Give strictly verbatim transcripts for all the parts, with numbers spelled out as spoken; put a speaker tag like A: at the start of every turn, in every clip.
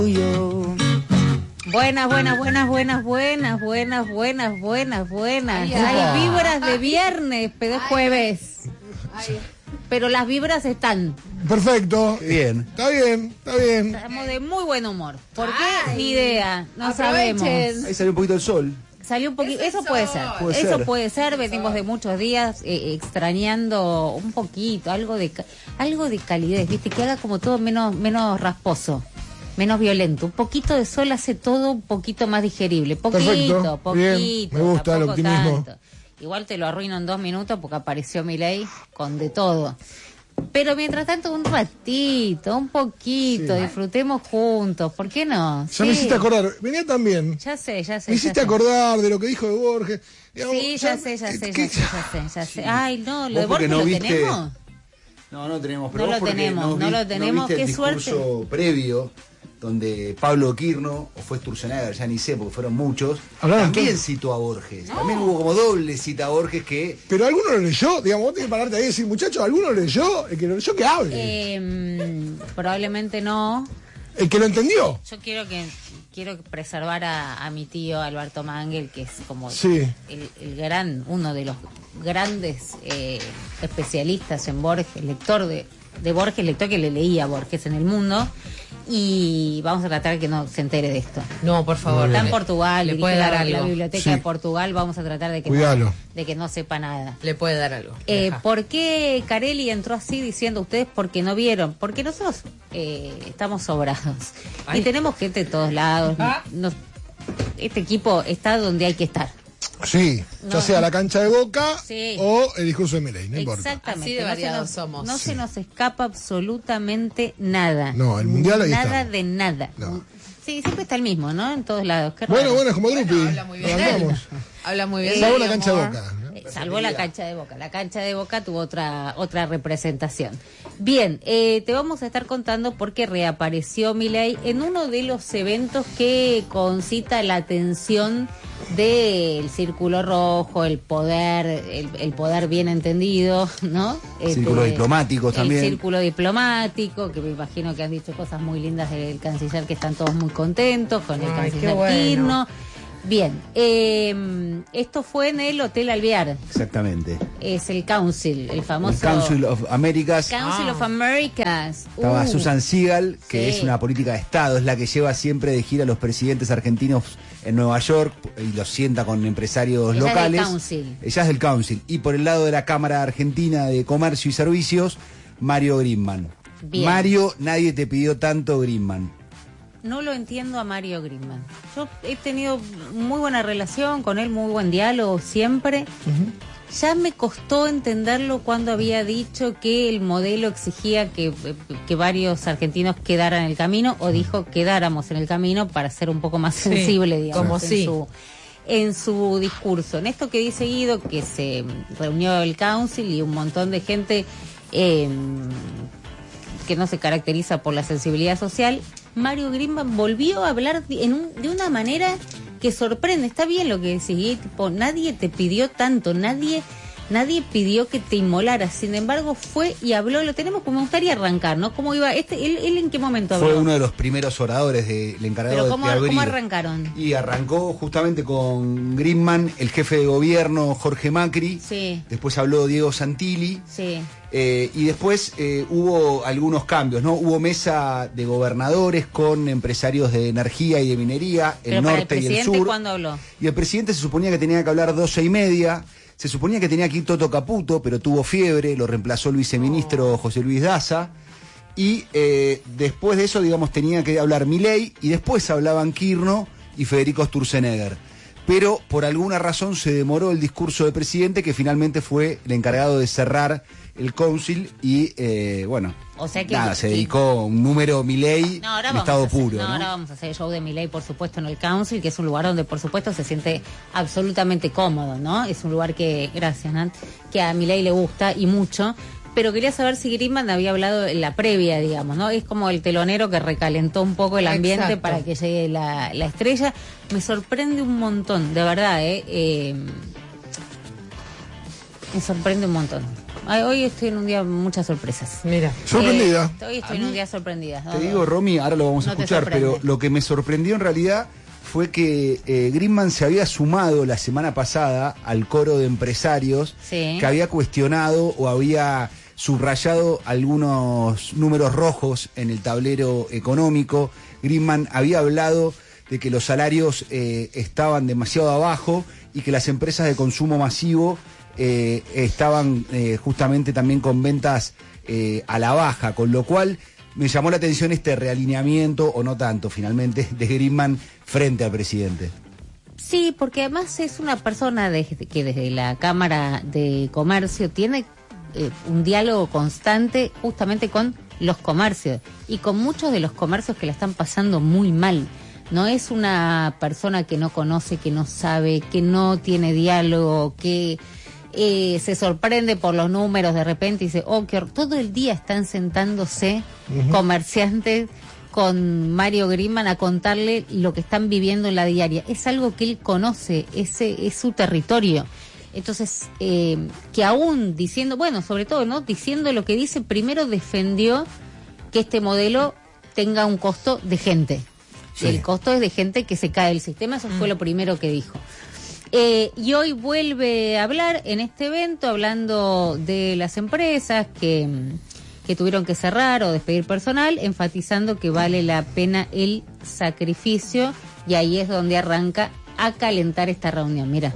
A: Buenas, buenas, buenas, buenas, buenas, buenas, buenas, buenas, buenas.
B: Ay,
A: Hay vibras de viernes, pero es jueves.
B: Ay.
A: Pero las vibras están.
C: Perfecto.
D: Bien.
C: Está bien, está bien.
A: Estamos de muy buen humor. ¿Por qué?
B: Ay.
A: Ni idea. No
B: Aprovechen.
A: sabemos.
D: Ahí salió un poquito el sol.
A: Salió un poquito.
B: Es el
A: Eso puede
B: sol.
A: ser.
D: Puede
A: Eso
D: ser.
A: puede ser. Venimos de muchos días eh, extrañando un poquito, algo de ca- algo de calidez, ¿viste? Que haga como todo menos menos rasposo, menos violento. Un poquito de sol hace todo un poquito más digerible. Poquito,
C: Perfecto.
A: poquito.
C: Bien. Me gusta el
A: tampoco
C: optimismo.
A: tanto. Igual te lo arruino en dos minutos porque apareció Milei con de todo. Pero mientras tanto, un ratito, un poquito,
C: Sí.
A: disfrutemos juntos. ¿Por qué no?
C: Ya me hiciste acordar. Venía también.
A: Ya sé, ya sé.
C: Me
A: ya
C: hiciste
A: sé.
C: acordar de lo que dijo de Borges. Digamos,
A: Sí, ya sé, ya sé, ya sé, ya sé, ya sé. Ay, no, lo de
D: Vos porque
A: Borges
D: no
A: lo
D: viste-
A: tenemos.
D: No, no tenemos, pero
A: No
D: vos
A: lo
D: porque
A: tenemos, no
D: vi-
A: lo tenemos,
D: viste el
A: qué suerte.
D: discurso previo donde Pablo Quirno, o fue Sturzenegger, ya ni sé, porque fueron muchos,
C: Hablaron
D: también
C: todos.
D: citó a Borges. También hubo como doble cita a Borges que...
C: Pero alguno lo leyó. Digamos, vos tenés que pararte ahí y decir, muchachos, ¿alguno lo leyó? El que lo leyó, que hable.
A: Eh, probablemente no.
C: El que lo entendió.
A: Yo quiero que quiero preservar a, a mi tío Alberto Mangel, que es como
C: Sí.
A: el, el gran, uno de los grandes eh, especialistas en Borges, lector de, de Borges, lector que le leía a Borges en el mundo. Y vamos a tratar que no se entere de esto.
B: No, por favor.
A: Está en
B: le-
A: Portugal,
B: Le
A: dirige
B: puede dar
A: la,
B: algo.
A: la biblioteca
C: Sí.
A: de Portugal, vamos a tratar de que,
C: Cuidalo.
A: no, de que no sepa nada.
B: Le puede dar algo.
A: Eh,
B: Deja.
A: ¿Por qué Carelli entró así diciendo ustedes porque no vieron? Porque nosotros eh, estamos sobrados.
B: Ay.
A: Y tenemos gente de todos lados.
B: Ah.
A: Nos- este equipo está donde hay que estar.
C: Sí. Ya
A: No.
C: sea la cancha de Boca
A: Sí.
C: o el discurso de Milei, no importa.
A: Exactamente.
B: Así de
A: no se
B: variados
A: nos,
B: somos.
A: no
C: Sí.
A: se nos escapa absolutamente nada.
C: No, el mundial ahí
A: Nada
C: estamos.
A: de nada.
C: No.
A: Sí, siempre está el mismo, ¿no? En todos lados. Qué
C: Bueno,
A: raro.
C: bueno, es como
B: Bueno,
C: Drupi.
B: habla muy bien
C: Lo
B: él.
C: bancamos.
B: Habla muy bien.
C: Salvo
B: de
C: la
B: mi
C: cancha de
B: amor.
C: Boca. ¿no?
A: Eh, Salvo la cancha de Boca. La cancha de Boca tuvo otra otra representación. Bien, eh, te vamos a estar contando por qué reapareció Milei en uno de los eventos que concita la atención del Círculo Rojo, el poder, el, el poder bien entendido, ¿no?
D: Círculos
A: Este,
D: diplomáticos también.
A: El círculo diplomático, que me imagino que han dicho cosas muy lindas del canciller, que están todos muy contentos con el
B: Ay, qué
A: canciller
B: bueno.
A: Quirno. Bien, eh, esto fue en el Hotel Alvear.
D: Exactamente.
A: Es el Council, el famoso
D: El Council of Americas.
A: Council
B: Ah.
A: of Americas.
D: Estaba
A: Uh,
D: Susan Siegel, que
A: sí.
D: es una política de Estado, es la que lleva siempre de gira a los presidentes argentinos en Nueva York y los sienta con empresarios
A: Ella es del
D: locales.
A: Council.
D: Ella es del Council. Y por el lado de la Cámara Argentina de Comercio y Servicios, Mario Grimman.
A: Bien.
D: Mario, nadie te pidió tanto Grimman.
A: No lo entiendo a Mario Grimman. Yo he tenido muy buena relación con él, muy buen diálogo siempre. Ya me costó entenderlo cuando había dicho que el modelo exigía que, que varios argentinos quedaran en el camino, o dijo quedáramos en el camino para ser un poco más
B: Sí,
A: sensible, digamos,
B: como
A: en
B: sí.
A: su en su discurso. En esto que dice Guido, que se reunió el council y un montón de gente eh, que no se caracteriza por la sensibilidad social, Mario Grimman volvió a hablar de, en un- de una manera que sorprende. Está bien lo que decís, Gui, tipo, nadie te pidió tanto, nadie nadie pidió que te inmolaras. Sin embargo, fue y habló. Lo tenemos como me gustaría arrancar, ¿no? ¿Cómo iba? Este, él, él en qué momento habló?
D: Fue uno de los primeros oradores del encargado
A: Pero
D: de-
A: ¿cómo,
D: de abrir.
A: ¿cómo arrancaron?
D: Y arrancó justamente con Grimman, el jefe de gobierno Jorge Macri.
A: Sí,
D: Después habló Diego Santilli.
A: sí.
D: Eh, y después eh, hubo algunos cambios, ¿no? Hubo mesa de gobernadores con empresarios de energía y de minería, el
A: Pero para el
D: norte y el
A: presidente,
D: sur.
A: ¿cuándo habló?
D: Y el presidente se suponía que tenía que hablar doce y media. Se suponía que tenía que ir Toto Caputo, pero tuvo fiebre, lo reemplazó el viceministro José Luis Daza. Y eh, después de eso, digamos, tenía que hablar Milei y después hablaban Quirno y Federico Sturzenegger. Pero por alguna razón se demoró el discurso del presidente, que finalmente fue el encargado de cerrar el council y, eh, bueno,
A: O sea que-
D: nada, se
A: que-
D: dedicó un número Milei
A: No, ahora
D: en
A: vamos
D: estado
A: a hacer,
D: puro.
A: no,
D: ¿no?
A: ahora vamos a hacer el show de Milei, por supuesto, en el Council, que es un lugar donde, por supuesto, se siente absolutamente cómodo, ¿no? Es un lugar que, gracias, Nat, que a Milei le gusta y mucho. Pero quería saber si Grimman había hablado en la previa, digamos, ¿no? Es como el telonero que recalentó un poco el ambiente
B: Exacto.
A: para que llegue la, la estrella. Me sorprende un montón, de verdad, ¿eh? Eh, me sorprende un montón. Ay, hoy estoy en un día con muchas sorpresas.
B: Mira.
C: Sorprendida.
A: Eh, hoy estoy en un día sorprendida.
D: Te digo, Romy, ahora lo vamos a
A: No te
D: escuchar,
A: sorprende.
D: pero lo que me sorprendió en realidad fue que eh, Greenman se había sumado la semana pasada al coro de empresarios
A: Sí.
D: que había cuestionado o había subrayado algunos números rojos en el tablero económico. Greenman había hablado de que los salarios eh, estaban demasiado abajo y que las empresas de consumo masivo eh, estaban eh, justamente también con ventas eh, a la baja, con lo cual me llamó la atención este realineamiento, o no tanto finalmente, de Greenman frente al presidente.
A: Sí, porque además es una persona desde, que desde la Cámara de Comercio tiene eh, un diálogo constante justamente con los comercios y con muchos de los comercios que la están pasando muy mal. No es una persona que no conoce, que no sabe, que no tiene diálogo, que eh, se sorprende por los números de repente y dice, oh, que todo el día están sentándose uh-huh. comerciantes con Mario Greenman a contarle lo que están viviendo en la diaria. Es algo que él conoce, ese es su territorio. Entonces, eh, que aún diciendo, bueno, sobre todo, ¿no? Diciendo lo que dice, primero defendió que este modelo tenga un costo de gente. Sí. El costo es de gente que se cae del sistema, eso mm. fue lo primero que dijo. Eh, y hoy vuelve a hablar en este evento, hablando de las empresas que, que tuvieron que cerrar o despedir personal, enfatizando que vale la pena el sacrificio, y ahí es donde arranca a calentar esta reunión. Mira.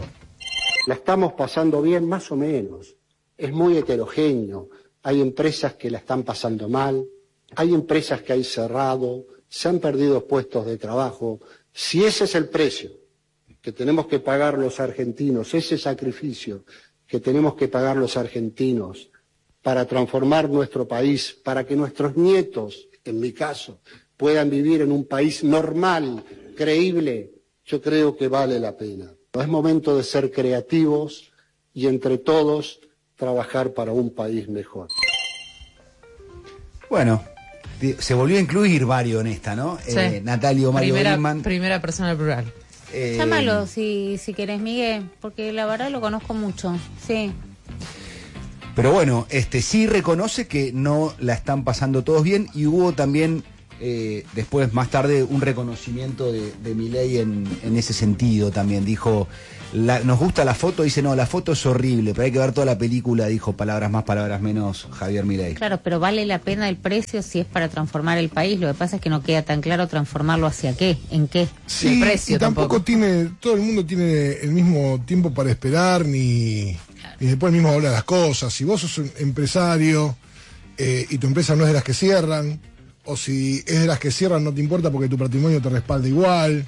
E: La estamos pasando bien, más o menos. Es muy heterogéneo. Hay empresas que la están pasando mal, hay empresas que hay cerrado, se han perdido puestos de trabajo. Si ese es el precio que tenemos que pagar los argentinos, ese sacrificio que tenemos que pagar los argentinos para transformar nuestro país, para que nuestros nietos, en mi caso, puedan vivir en un país normal, creíble, yo creo que vale la pena. Es momento de ser creativos y entre todos trabajar para un país mejor.
D: Bueno, se volvió a incluir Mario en esta, ¿no?
B: Sí.
D: Eh, Natalio Mario
B: primera,
D: Greenman.
B: Primera persona plural.
A: Eh, Llámalo si, si querés, Miguel, porque la verdad lo conozco mucho, sí.
D: Pero bueno, este sí reconoce que no la están pasando todos bien, y hubo también eh, después, más tarde, un reconocimiento de, de Milei en, en ese sentido también. Dijo, la, nos gusta la foto, dice, no, la foto es horrible, pero hay que ver toda la película, dijo, palabras más, palabras menos, Javier Milei.
A: Claro, pero vale la pena el precio si es para transformar el país. Lo que pasa es que no queda tan claro transformarlo hacia qué, en qué.
C: Sí,
B: el precio
C: y tampoco, tampoco tiene, todo el mundo tiene el mismo tiempo para esperar, ni, ni después el mismo habla de las cosas. Si vos sos un empresario eh, y tu empresa no es de las que cierran, o si es de las que cierran no te importa porque tu patrimonio te respalda igual.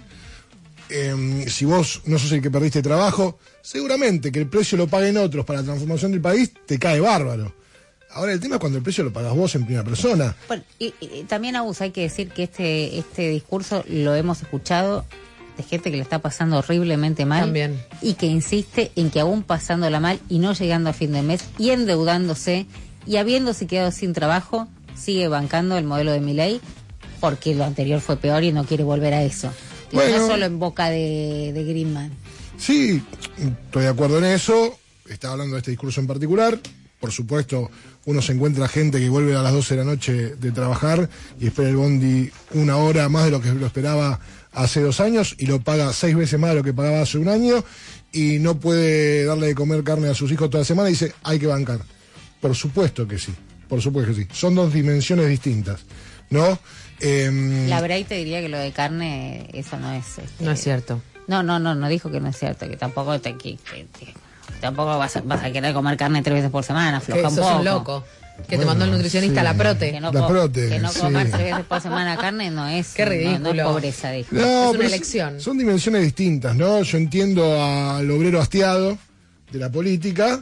C: Eh, si vos no sos el que perdiste trabajo, seguramente que el precio lo paguen otros para la transformación del país, te cae bárbaro. Ahora el tema es cuando el precio lo pagas vos en primera persona.
A: Bueno, y, y también, Agus, hay que decir que este, este discurso lo hemos escuchado de gente que le está pasando horriblemente mal.
B: También.
A: Y que insiste en que aún pasándola mal y no llegando a fin de mes y endeudándose y habiéndose quedado sin trabajo, sigue bancando el modelo de Milei, porque lo anterior fue peor y no quiere volver a eso. Y bueno, no solo en boca de, de Greenman.
C: Sí, estoy de acuerdo en eso. Estaba hablando de este discurso en particular. Por supuesto, uno se encuentra gente que vuelve a las doce de la noche de trabajar y espera el bondi una hora más de lo que lo esperaba hace dos años y lo paga seis veces más de lo que pagaba hace un año, y no puede darle de comer carne a sus hijos toda la semana y dice, hay que bancar. Por supuesto que sí. Por supuesto que sí. Son dos dimensiones distintas, ¿no? Eh,
A: La verdad, y te diría que lo de carne, eso no es... Este,
B: no es cierto.
A: No, no, no, no dijo que no es cierto, que tampoco te, que, que, que, tampoco vas a, vas a querer comer carne tres veces por semana, afloja
B: que
A: un
B: sos
A: poco.
B: un loco. Que
C: bueno,
B: te mandó el nutricionista
C: sí.
B: a la prote.
A: Que no,
C: la
A: co
C: prote,
A: que no
C: sí.
A: comer tres veces por semana carne no es...
B: Qué ridículo.
A: No, no es pobreza, dijo.
C: No,
B: es una
C: pero
B: elección.
C: Son, son dimensiones distintas, ¿no? Yo entiendo al obrero hastiado de la política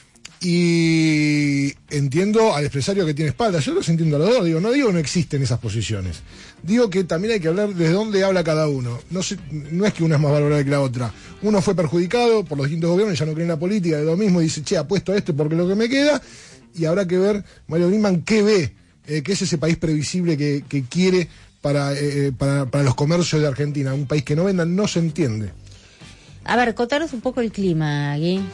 C: y entiendo al empresario que tiene espalda. Yo los entiendo a los dos. Digo, no digo que no existen esas posiciones. Digo que también hay que hablar desde dónde habla cada uno. No sé, no es que una es más valorada que la otra. Uno fue perjudicado por los distintos gobiernos, ya no cree en la política, de lo mismo, y dice, che, apuesto a esto porque es lo que me queda. Y habrá que ver, Mario Greenman, qué ve, eh, qué es ese país previsible que, que quiere para, eh, para, para los comercios de Argentina. Un país que no venda no se entiende.
A: A ver, contanos un poco el clima, Gui.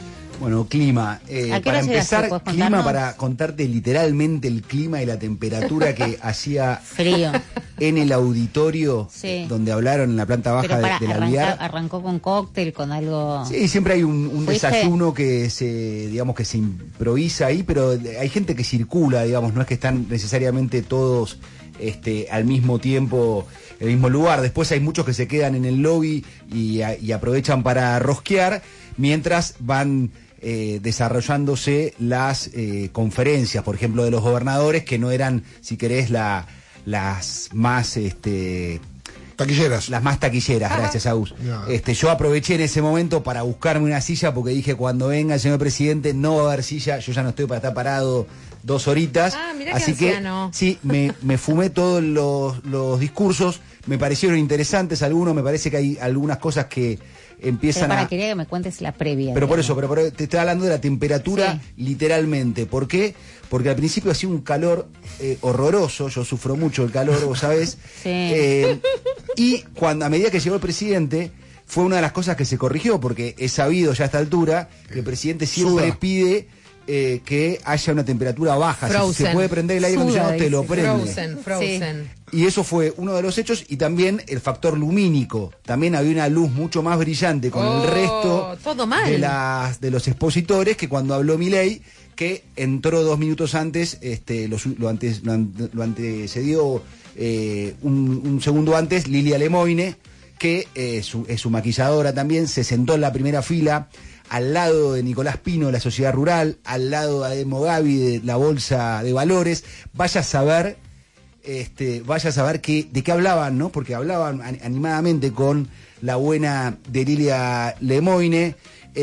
D: Bueno, clima. Eh,
A: ¿A qué
D: para
A: hora llegaste?
D: empezar,
A: ¿Puedes
D: clima
A: contarnos?
D: para contarte literalmente el clima y la temperatura que hacía
A: Frío.
D: en el auditorio
A: Sí.
D: donde hablaron en la planta baja
A: Pero para
D: de, de la
A: arrancar,
D: Alvear.
A: arrancó con cóctel, con algo...
D: Sí, siempre hay un, un
A: ¿Fuiste?
D: desayuno que se, digamos, que se improvisa ahí, pero hay gente que circula, digamos, no es que están necesariamente todos este, al mismo tiempo en el mismo lugar. Después hay muchos que se quedan en el lobby y, a- y aprovechan para rosquear, mientras van eh, desarrollándose las eh, conferencias, por ejemplo, de los gobernadores, que no eran, si querés, la, las más... Este,
C: Taquilleras.
D: las más taquilleras, gracias, Agus.
C: Ya.
D: Este, yo aproveché en ese momento para buscarme una silla porque dije, cuando venga el señor presidente no va a haber silla, yo ya no estoy para estar parado dos horitas.
B: Ah, mirá qué
D: Así que
B: anciano.
D: sí, me, me fumé todos los, los discursos, me parecieron interesantes algunos, me parece que hay algunas cosas que
A: Pero
D: empiezan
A: para,
D: a...
A: quería que me cuentes la previa.
D: Pero por
A: digamos.
D: eso, pero por- te estoy hablando de la temperatura
A: Sí.
D: literalmente. ¿Por qué? Porque al principio hacía un calor eh, horroroso, yo sufro mucho el calor, vos sabés.
A: Sí.
D: Eh, y cuando a medida que llegó el presidente, fue una de las cosas que se corrigió, porque es sabido ya a esta altura que el presidente siempre
C: Suda.
D: pide eh, que haya una temperatura baja. Si
B: Frozen.
D: se puede prender el aire
A: Suda,
D: acondicionado, te lo
A: dice.
D: prende.
B: Frozen, Frozen.
D: Y eso fue uno de los hechos, y también el factor lumínico. También había una luz mucho más brillante con
B: Oh,
D: el resto
B: todo mal.
D: de las de los expositores, que cuando habló Milei, que entró dos minutos antes, este, lo, su- lo, antes, lo, ante- lo antecedió eh, un, un segundo antes Lilia Lemoine, que eh, su- es su maquilladora también, se sentó en la primera fila, al lado de Nicolás Pino de la Sociedad Rural, al lado de Ademo Gavi de la Bolsa de Valores. Vaya a saber, este, vaya a saber que, de qué hablaban, ¿no? Porque hablaban an- animadamente con la buena de Lilia Lemoine.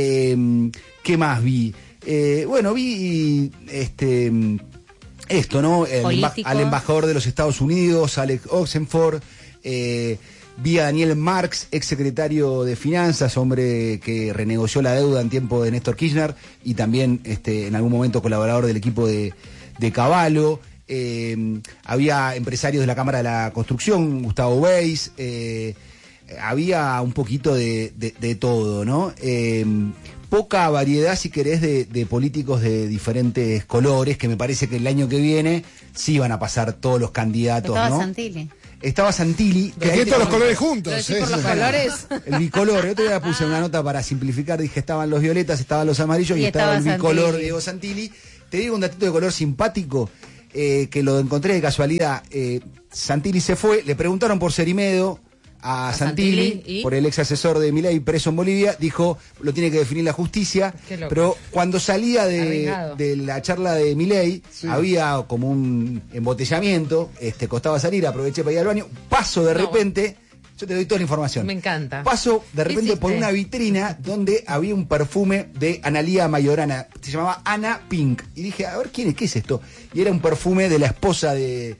D: Eh, ¿Qué más vi? Eh, bueno, vi este esto, ¿no? El emba-
A: Político.
D: al embajador de los Estados Unidos, Alex Oxenford. Eh, vi a Daniel Marx, ex secretario de Finanzas, hombre que renegoció la deuda en tiempo de Néstor Kirchner y también este, en algún momento colaborador del equipo de, de Cavallo. Eh, había empresarios de la Cámara de la Construcción, Gustavo Weiss. Eh, había un poquito de, de- de todo, ¿no? Eh, poca variedad, si querés, de, de políticos de diferentes colores, que me parece que el año que viene sí van a pasar todos los candidatos,
A: Estaba
D: ¿no?
A: Santilli.
D: Estaba Santilli.
C: Que
D: ahí
C: aquí
D: te-
C: todos los colores juntos.
B: ¿Lo decís
C: ¿eh?
B: por los
C: Sí.
B: colores?
D: El bicolor. Yo todavía puse una nota para simplificar, dije estaban los violetas, estaban los amarillos y,
A: Y
D: estaba,
A: estaba
D: el bicolor
A: Santilli.
D: Diego Santilli. Te digo un datito de color simpático, eh, que lo encontré de casualidad. Eh, Santilli se fue, le preguntaron por Cerimedo a,
B: A
D: Santilli,
B: Santilli, ¿y?
D: por el ex asesor de Milei preso en Bolivia, dijo, lo tiene que definir la justicia.
B: Qué loco.
D: Pero cuando salía de,
B: Arriesgado.
D: de la charla de Milei, había como un embotellamiento, este, costaba salir, aproveché para ir al baño, paso de
B: No.
D: repente, yo te doy toda la información.
B: Me encanta.
D: Paso de
B: ¿Qué
D: repente por
B: hiciste?
D: una vitrina donde había un perfume de Analía Mayorana, se llamaba Ana Pink. Y dije, a ver, ¿quién es? ¿Qué es esto? Y era un perfume de la esposa de,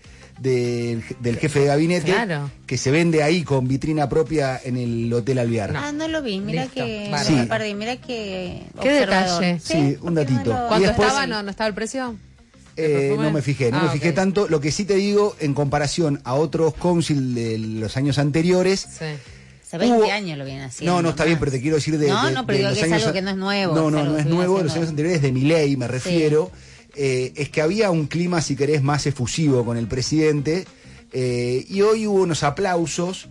D: de- del jefe de gabinete,
B: Claro.
D: que se vende ahí con vitrina propia en el Hotel Alvear.
A: Ah, no lo vi, mira
B: Listo,
A: que
B: bárbaro.
A: me perdí, mira que
B: Qué
A: observador.
B: detalle.
D: Sí, un
A: ¿por qué
D: datito.
A: no lo-
B: ¿Cuánto
D: Y después-
B: estaba? ¿No, ¿No estaba el precio? ¿El
D: Eh,
B: perfume?
D: no me fijé, no
B: Ah,
D: me fijé
B: ok.
D: tanto. Lo que sí te digo, en comparación a otros cónsul de los años anteriores,
B: Sí.
A: Hace veinte
D: Hubo-
A: año lo vienen haciendo.
D: no, no está bien, pero te quiero decir de,
A: No,
D: de-
A: no, pero
D: de
A: digo
D: los
A: que es
D: años
A: algo
D: a-
A: que no es nuevo.
D: No,
A: es
D: no,
A: algo
D: no
A: que
D: es
A: viene
D: nuevo, de los
A: haciendo-
D: años anteriores de Milei me refiero. Eh, es que había un clima, si querés, más efusivo con el presidente. Eh, y hoy hubo unos aplausos.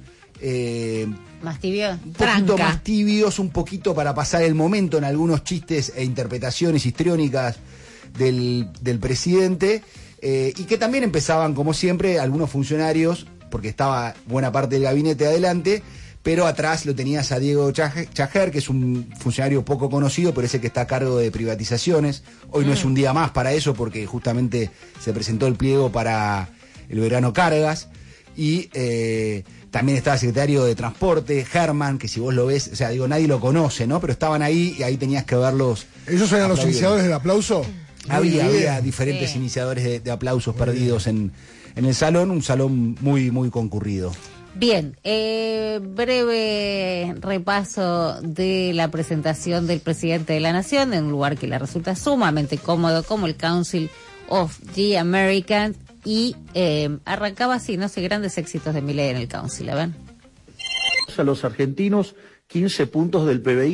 D: eh,
A: Más tibio.
D: un poquito
B: Tranca.
D: más tibios, un poquito para pasar el momento en algunos chistes e interpretaciones histriónicas del, del presidente, eh, y que también empezaban, como siempre, algunos funcionarios, porque estaba buena parte del gabinete adelante, pero atrás lo tenías a Diego Chaje- Chajer, que es un funcionario poco conocido, pero es el que está a cargo de privatizaciones. Hoy no es un día más para eso, porque justamente se presentó el pliego para el verano cargas, y eh, también estaba el secretario de Transporte, Herman, que si vos lo ves, o sea, digo, nadie lo conoce, ¿no? Pero estaban ahí y ahí tenías que verlos.
C: ¿Ellos eran los
D: aplaudiendo.
C: iniciadores del aplauso?
D: Había,
C: Muy bien.
D: había diferentes
A: Sí.
D: iniciadores de, de aplausos perdidos en, en el salón, un salón muy, muy concurrido.
A: Bien, eh, breve repaso de la presentación del presidente de la Nación en un lugar que le resulta sumamente cómodo como el Council of the Americans, y eh, arrancaba así, no sé, grandes éxitos de Milei en el Council, a ver.
F: A los argentinos quince puntos del P B I.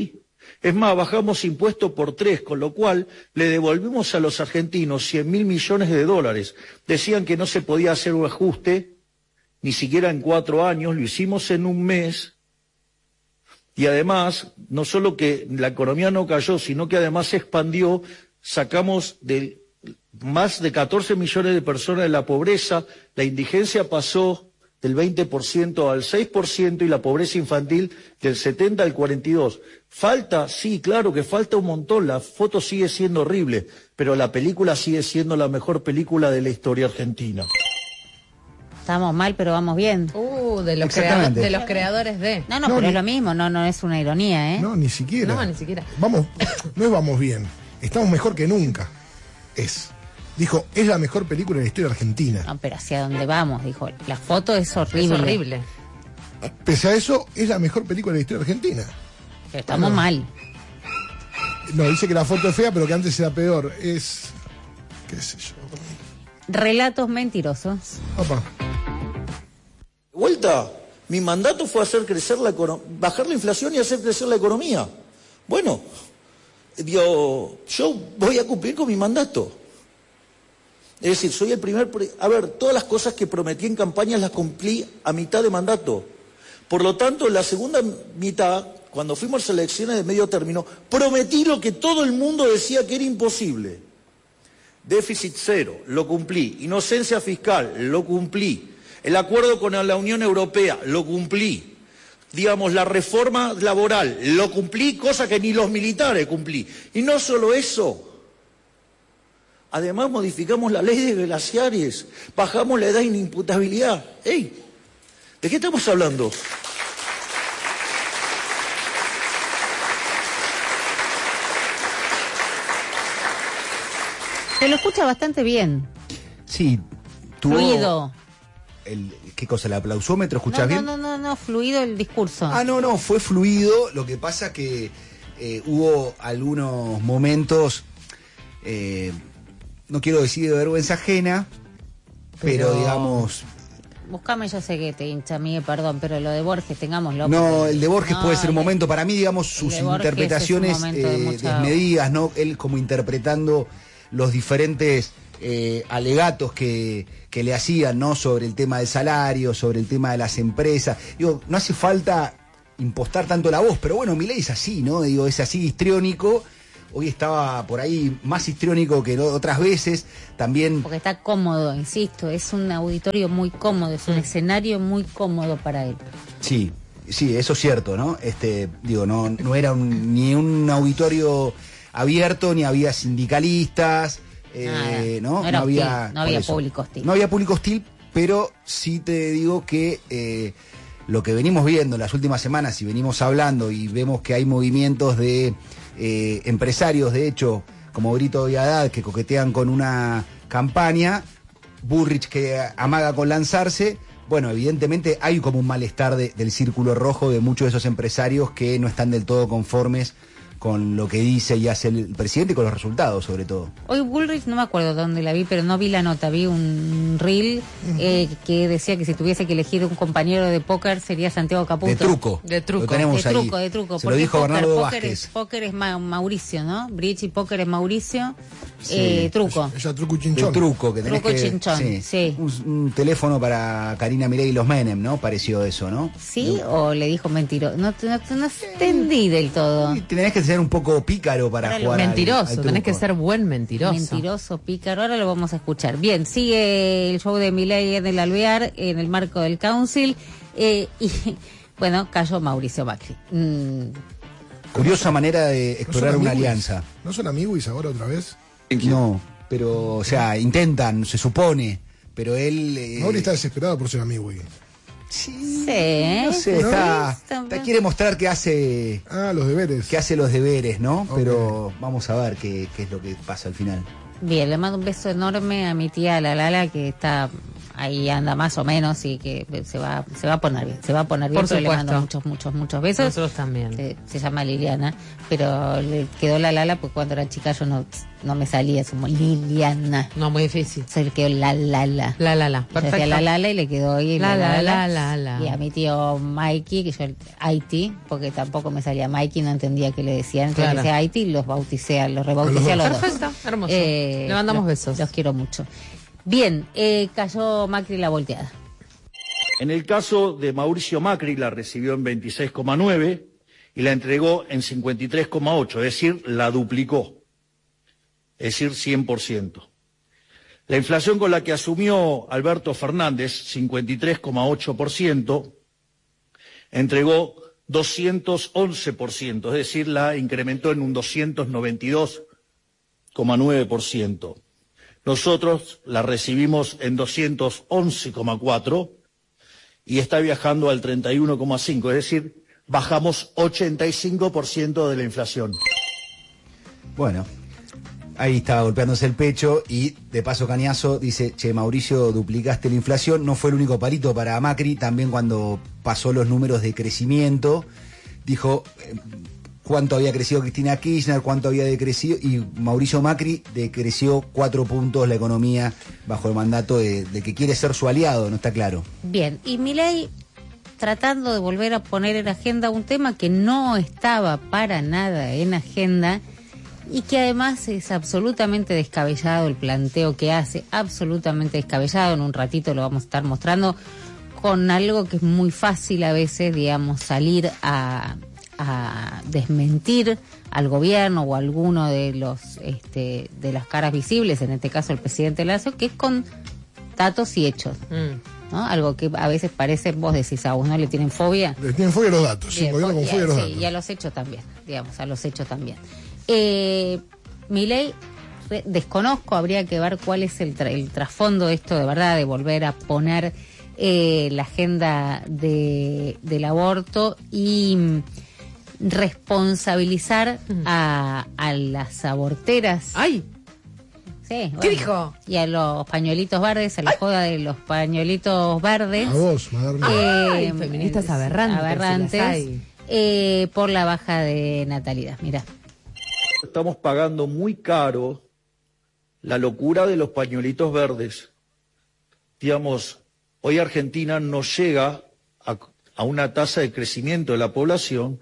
F: Es más, bajamos impuestos por tres, con lo cual le devolvimos a los argentinos cien mil millones de dólares. Decían que no se podía hacer un ajuste, ni siquiera en cuatro años, lo hicimos en un mes. Y además, no solo que la economía no cayó, sino que además se expandió, sacamos de más de catorce millones de personas de la pobreza, la indigencia pasó del veinte por ciento al seis por ciento y la pobreza infantil del setenta al cuarenta y dos. Falta, sí, claro que falta un montón, la foto sigue siendo horrible, pero la película sigue siendo la mejor película de la historia argentina.
A: Estamos mal, pero vamos bien.
B: Uh, de los, crea de los creadores de...
A: No, no,
C: No,
A: pero
C: ni-
A: es lo mismo, no, no es una ironía, ¿eh?
C: No, ni siquiera.
B: No, ni siquiera.
C: Vamos, no es vamos bien. Estamos mejor que nunca. Es. Dijo, es la mejor película de la historia argentina.
A: No, pero hacia dónde vamos, dijo. La foto es horrible.
B: Es horrible.
C: Pese a eso, es la mejor película de la historia argentina.
A: Pero estamos
C: Bueno.
A: mal.
C: No, dice que la foto es fea, pero que antes era peor. Es. ¿Qué sé yo?
A: Relatos mentirosos.
C: Opa.
F: De vuelta, mi mandato fue hacer crecer la econo- bajar la inflación y hacer crecer la economía. Bueno, yo, yo voy a cumplir con mi mandato. Es decir, soy el primer... Pre a ver, todas las cosas que prometí en campaña las cumplí a mitad de mandato. Por lo tanto, en la segunda mitad, cuando fuimos a elecciones de medio término, prometí lo que todo el mundo decía que era imposible. Déficit cero, lo cumplí. Inocencia fiscal, lo cumplí. El acuerdo con la Unión Europea, lo cumplí. Digamos, la reforma laboral, lo cumplí, cosa que ni los militares cumplí. Y no solo eso. Además, modificamos la ley de glaciares, bajamos la edad de inimputabilidad. ¡Ey! ¿De qué estamos hablando?
A: Se lo escucha bastante bien.
D: Sí, tuvo...
A: Fluido.
D: El, ¿Qué cosa? ¿El aplausómetro? ¿Escuchás
A: No,
D: bien?
A: no, no, no, no, fluido el discurso.
D: Ah, no, no, fue fluido. Lo que pasa que eh, hubo algunos momentos, eh, no quiero decir de vergüenza ajena, pero,
A: Pero-
D: digamos...
A: Buscame, yo sé que te hincha, Miguel, perdón, pero lo de Borges, tengámoslo.
D: No, el de Borges
A: No,
D: puede ser un
A: el-
D: momento, para mí, digamos,
A: el
D: sus
A: de Borges
D: interpretaciones
A: es un momento de
D: eh,
A: mucha-
D: desmedidas, ¿no? Él como interpretando los diferentes eh, alegatos que, que le hacían, ¿no? Sobre el tema del salario, sobre el tema de las empresas. Digo, no hace falta impostar tanto la voz, pero bueno, Milei es así, ¿no? Digo, es así histriónico. Hoy estaba por ahí más histriónico que otras veces. También...
A: Porque está cómodo, insisto, es un auditorio muy cómodo, es un escenario muy cómodo para él.
D: Sí, sí, eso es cierto, ¿no? Este, digo, no, no era un- ni un auditorio abierto, ni había sindicalistas, eh,
A: Nada,
D: ¿no?
A: no era
D: había,
A: hostil, no
D: por
A: había
D: eso.
A: público hostil.
D: No había público hostil, pero sí te digo que eh, lo que venimos viendo en las últimas semanas y venimos hablando y vemos que hay movimientos de eh, empresarios, de hecho, como Brito y Haddad, que coquetean con una campaña, Bullrich que amaga con lanzarse. Bueno, evidentemente hay como un malestar de- del círculo rojo de muchos de esos empresarios que no están del todo conformes con lo que dice y hace el presidente y con los resultados, sobre todo.
A: Hoy Bullrich, no me acuerdo dónde la vi, pero no vi la nota, vi un reel eh, que decía que si tuviese que elegir un compañero de póker sería Santiago Caputo.
D: De truco.
B: De truco.
D: Lo tenemos
A: de
D: ahí.
A: truco, de truco.
D: Se lo
A: porque
D: dijo
A: póker,
D: Bernardo
A: póker
D: Vázquez.
A: es, póker es Ma- Mauricio, ¿no? Bridge y póker es Mauricio.
D: Sí.
A: Eh, truco.
C: Ella truco y
D: El
C: chinchón.
D: truco que tenés
A: Truco
D: que...
A: chinchón, sí.
D: Un, un teléfono para Karina Milei y los Menem, ¿no? Pareció eso, ¿no?
A: ¿Sí? ¿O le dijo mentiroso? No, no, no entendí del todo.
D: Y tenés que ser un poco pícaro para
A: Para lo
D: jugar al-
B: Mentiroso,
D: al
B: tenés
D: truco.
B: que ser buen mentiroso.
A: Mentiroso, pícaro. Ahora lo vamos a escuchar. Bien, sigue el show de Milei en el Alvear, en el marco del Council. Eh, y, bueno, cayó Mauricio Macri. Mm,
D: Curiosa manera de
C: ¿No
D: explorar
C: son
D: una
C: amiguis?
D: alianza.
C: ¿No son amiguis ahora otra vez?
D: No, pero, o sea, intentan, se supone, pero él... eh,
C: Mauri está desesperado por ser amigui.
D: Sí,
A: Sí,
D: no sé,
A: ¿no?
D: está,
A: Está-
D: está- quiere mostrar que hace,
C: Ah, los deberes.
D: que hace los deberes, ¿no?
C: Ok.
D: Pero vamos a ver qué, qué es lo que pasa al final.
A: bien, le mando un beso enorme a mi tía La Lala, que está ahí anda más o menos y que se va se va a poner bien, se va a poner bien.
B: Por
A: pero
B: supuesto.
A: le mando muchos, muchos, muchos besos.
B: Nosotros también.
A: Se, se llama Liliana, pero le quedó la Lala porque cuando era chica yo no, no me salía, como Liliana.
B: No, muy difícil.
A: Se le quedó la Lala.
B: La la la.
A: Yo
B: Perfecto.
A: decía la Lala y le quedó ahí
B: La,
A: la,
B: la,
A: la,
B: la, la, la.
A: Y a mi tío Mikey, que yo Haití, porque tampoco me salía Mikey, no entendía qué le decían. Entonces
B: Claro.
A: decía Haití y los bauticé, a- los rebauticé a los dos.
B: Perfecto, hermoso.
A: Eh,
B: Le mandamos
A: los-
B: besos.
A: Los quiero mucho. Bien, eh, cayó Macri la volteada.
F: En el caso de Mauricio Macri la recibió en veintiséis coma nueve y la entregó en cincuenta y tres coma ocho, es decir, la duplicó, es decir, cien por ciento. La inflación con la que asumió Alberto Fernández, cincuenta y tres coma ocho por ciento, entregó doscientos once por ciento, es decir, la incrementó en un doscientos noventa y dos coma nueve por ciento. Nosotros la recibimos en doscientos once coma cuatro y está viajando al treinta y uno coma cinco, es decir, bajamos ochenta y cinco por ciento de la inflación.
D: Bueno, ahí estaba golpeándose el pecho y de paso Cañazo dice, che, Mauricio, duplicaste la inflación. No fue el único palito para Macri, también cuando pasó los números de crecimiento, dijo eh, cuánto había crecido Cristina Kirchner, cuánto había decrecido, y Mauricio Macri decreció cuatro puntos la economía bajo el mandato de, de que quiere ser su aliado, no está claro.
A: Bien, y Milei tratando de volver a poner en agenda un tema que no estaba para nada en agenda y que además es absolutamente descabellado el planteo que hace, absolutamente descabellado. En un ratito lo vamos a estar mostrando con algo que es muy fácil a veces, digamos, salir a, a desmentir al gobierno o a alguno de los este, de las caras visibles, en este caso el presidente Lasso, que es con datos y hechos.
B: Mm.
A: ¿No? Algo que a veces parece, vos decís, a uno le tienen fobia.
C: Le tienen fobia a los datos, sí,
A: Bien,
C: gobierno con
A: y a-
C: fobia a los
A: sí,
C: datos.
A: y a los hechos también, digamos, a los hechos también. Eh, Milei, re- desconozco, habría que ver cuál es el, tra- el trasfondo de esto de verdad, de volver a poner eh, la agenda de, del aborto y mm, responsabilizar a, a las aborteras.
B: ¡Ay!
A: Sí,
B: ¿Qué
A: bueno.
B: dijo?
A: Y a los pañuelitos verdes, a la joda de los pañuelitos verdes.
C: A vos, Maderna.
B: Ay,
A: Eh,
B: feministas
A: eh,
B: aberrantes,
A: aberrantes,
B: si las hay.
A: eh, por la baja de natalidad. Mira,
F: Estamos pagando muy caro la locura de los pañuelitos verdes. Digamos, hoy Argentina no llega a, a una tasa de crecimiento de la población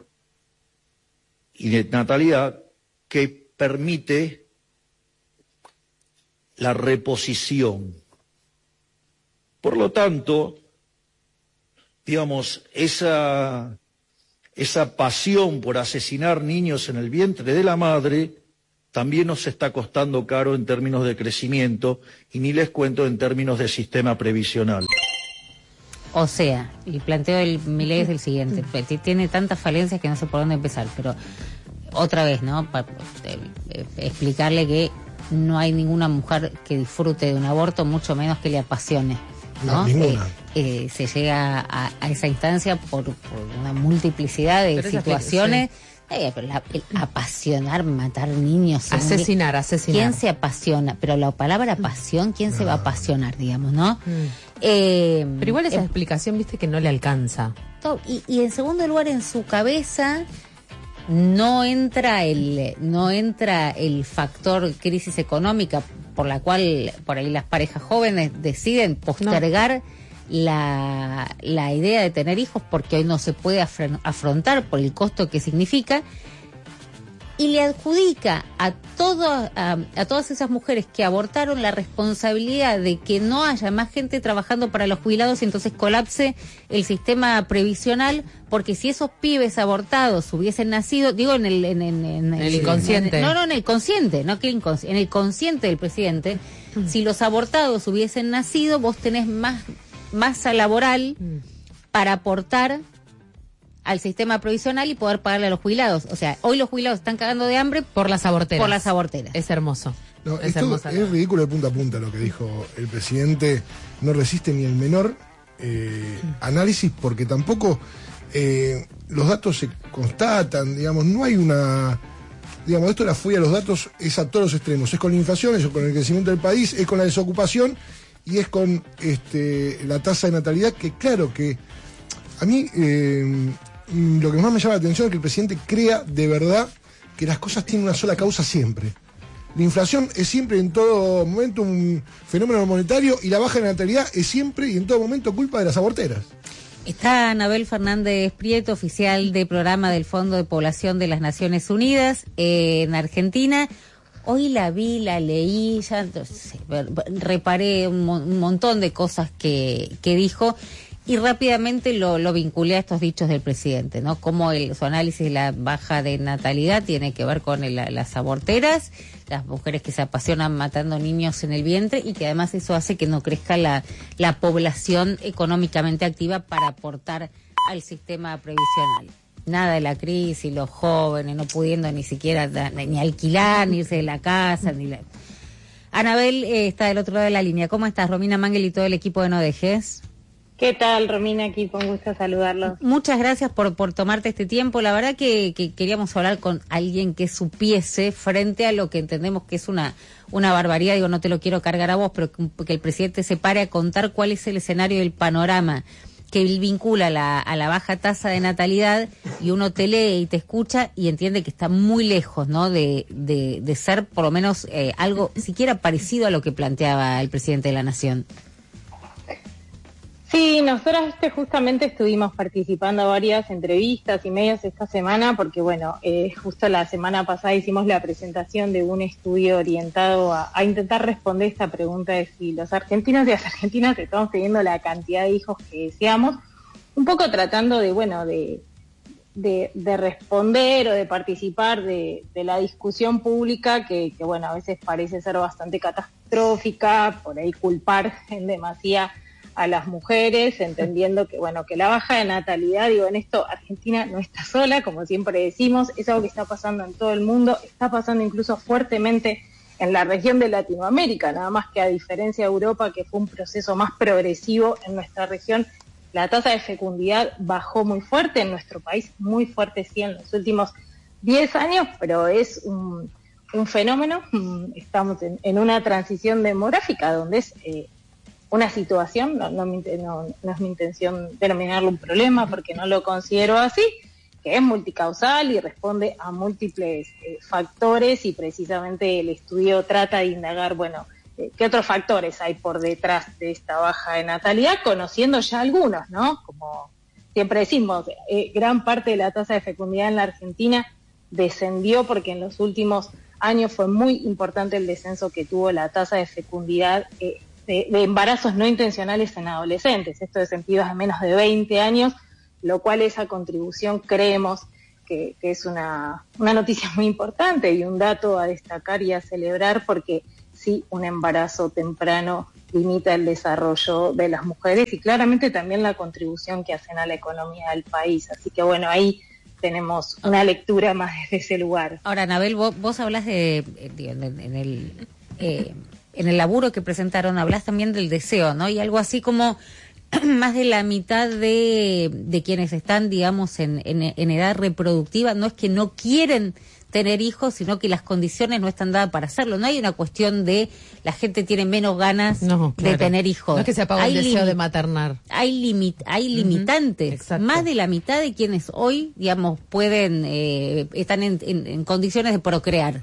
F: y de natalidad que permite la reposición. Por lo tanto, digamos, esa, esa pasión por asesinar niños en el vientre de la madre también nos está costando caro en términos de crecimiento y ni les cuento en términos de sistema previsional.
A: o sea, el planteo del Milei es el siguiente. T- Tiene tantas falencias que no sé por dónde empezar, pero otra vez, ¿no? Pa- eh, eh, explicarle que no hay ninguna mujer que disfrute de un aborto, mucho menos que le apasione, ¿no?
C: No, ninguna.
A: Eh, eh, se llega a, a esa instancia por, por una multiplicidad de
B: Pero esa
A: situaciones. Eh, pero la- el apasionar, matar niños. en un di-
B: Asesinar, asesinar.
A: ¿Quién se apasiona? Pero la palabra pasión, ¿quién se va a apasionar, digamos, no? Eh,
B: Pero igual esa
A: eh,
B: explicación, viste, que no le alcanza.
A: to- y, y en segundo lugar, en su cabeza no entra el no entra el factor crisis económica por la cual por ahí las parejas jóvenes deciden postergar la, la idea de tener hijos porque hoy no se puede afron- afrontar por el costo que significa, y le adjudica a, todo, a, a todas esas mujeres que abortaron la responsabilidad de que no haya más gente trabajando para los jubilados y entonces colapse el sistema previsional, porque si esos pibes abortados hubiesen nacido, digo en el, en, en- en-
B: En el
A: en-
B: inconsciente.
A: no, no, en el consciente, no que el inconsci- en el consciente del presidente, si los abortados hubiesen nacido, vos tenés más masa laboral para aportar al sistema provisional y poder pagarle a los jubilados. O sea, hoy los jubilados están cagando de hambre
B: Por las aborteras.
A: por las aborteras.
B: Es hermoso.
C: No,
B: es
C: esto
B: hermosa.
C: es ridículo de punta a punta lo que dijo el presidente. No resiste ni el menor eh, análisis porque tampoco eh, los datos se constatan, digamos, no hay una... Digamos, esto de la fobia a los datos es a todos los extremos. Es con la inflación, es con el crecimiento del país, es con la desocupación y es con este, la tasa de natalidad, que claro que a mí eh, lo que más me llama la atención es que el presidente crea de verdad que las cosas tienen una sola causa siempre. La inflación es siempre en todo momento un fenómeno monetario y la baja de natalidad es siempre y en todo momento culpa de las aborteras.
A: Está Anabel Fernández Prieto, oficial de programa del Fondo de Población de las Naciones Unidas eh, en Argentina. Hoy la vi, la leí, ya no sé, reparé un, un montón de cosas que, que dijo y rápidamente lo, lo vinculé a estos dichos del presidente, ¿no? Cómo el, su análisis de la baja de natalidad tiene que ver con el, las aborteras, las mujeres que se apasionan matando niños en el vientre y que además eso hace que no crezca la, la población económicamente activa para aportar al sistema previsional. Nada de la crisis, los jóvenes no pudiendo ni siquiera da, ni alquilar, ni irse de la casa, ni la... Anabel eh, está del otro lado de la línea. ¿Cómo estás, Romina Mangel y todo el equipo de No Dejes?
G: ¿Qué tal, Romina? Aquí con gusto saludarlos.
A: Muchas gracias por, por tomarte este tiempo. La verdad que, que queríamos hablar con alguien que supiese frente a lo que entendemos que es una, una barbaridad. Digo, no te lo quiero cargar a vos, pero que, que el presidente se pare a contar cuál es el escenario del panorama que vincula la, a la baja tasa de natalidad, y uno te lee y te escucha y entiende que está muy lejos, ¿no? De, de, de ser por lo menos eh, algo siquiera parecido a lo que planteaba el presidente de la Nación.
G: Sí, nosotros este, justamente estuvimos participando en varias entrevistas y medios esta semana porque, bueno, eh, justo la semana pasada hicimos la presentación de un estudio orientado a, a intentar responder esta pregunta de si los argentinos y las argentinas estamos teniendo la cantidad de hijos que deseamos, un poco tratando de, bueno, de, de, de responder o de participar de, de la discusión pública que, que, bueno, a veces parece ser bastante catastrófica, por ahí culpar en demasía a las mujeres, entendiendo que, bueno, que la baja de natalidad, digo, en esto Argentina no está sola, como siempre decimos, es algo que está pasando en todo el mundo, está pasando incluso fuertemente en la región de Latinoamérica, nada más que a diferencia de Europa, que fue un proceso más progresivo en nuestra región, la tasa de fecundidad bajó muy fuerte en nuestro país, muy fuerte sí en los últimos diez años, pero es un, un fenómeno, estamos en, en una transición demográfica donde es... Eh, una situación, no, no, no, no es mi intención denominarlo un problema porque no lo considero así, que es multicausal y responde a múltiples eh, factores y precisamente el estudio trata de indagar, bueno, eh, qué otros factores hay por detrás de esta baja de natalidad, conociendo ya algunos, ¿no? Como siempre decimos, eh, gran parte de la tasa de fecundidad en la Argentina descendió porque en los últimos años fue muy importante el descenso que tuvo la tasa de fecundidad eh, De, de embarazos no intencionales en adolescentes, esto de sentidos de menos de veinte años, lo cual esa contribución creemos que, que es una, una noticia muy importante y un dato a destacar y a celebrar porque sí, un embarazo temprano limita el desarrollo de las mujeres y claramente también la contribución que hacen a la economía del país, así que bueno, ahí tenemos una lectura más desde ese lugar.
A: Ahora, Anabel, vos, vos hablas de, de en, en el... Eh, en el laburo que presentaron, hablas también del deseo, ¿no? Y algo así como más de la mitad de, de quienes están, digamos, en, en, en edad reproductiva, no es que no quieren tener hijos, sino que las condiciones no están dadas para hacerlo. No hay una cuestión de la gente tiene menos ganas no, claro. de tener hijos.
B: No es que se apaga el deseo de maternar.
A: Hay, limit, hay uh-huh. limitantes. Más de la mitad de quienes hoy, digamos, pueden, eh, están en, en, en condiciones de procrear.